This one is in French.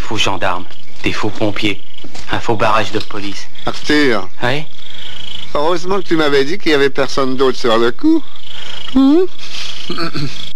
faux gendarmes, des faux pompiers, un faux barrage de police. Arthur. Oui? Heureusement que tu m'avais dit qu'il y avait personne d'autre sur le coup.